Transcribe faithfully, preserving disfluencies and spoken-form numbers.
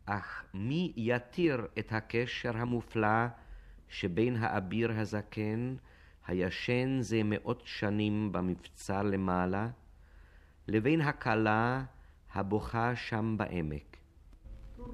אך מי יתיר את הקשר המופלא שבין האביר הזקן, הישן זה מאות שנים במבצר למעלה, לבין הקלה הבוכה שם בעמק.